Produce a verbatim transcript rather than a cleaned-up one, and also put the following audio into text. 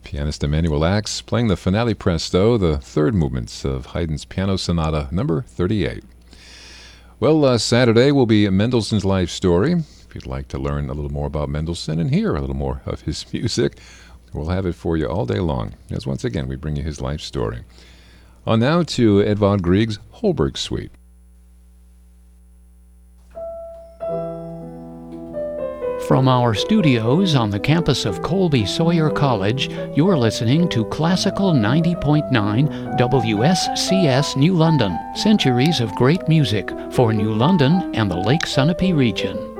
Pianist Emanuel Ax playing the finale presto, the third movements of Haydn's Piano Sonata number thirty-eight. Well, uh, Saturday will be Mendelssohn's life story. If you'd like to learn a little more about Mendelssohn and hear a little more of his music, we'll have it for you all day long, as once again we bring you his life story. On now to Edvard Grieg's Holberg Suite. From our studios on the campus of Colby Sawyer College, you're listening to Classical ninety point nine W S C S New London. Centuries of great music for New London and the Lake Sunapee region.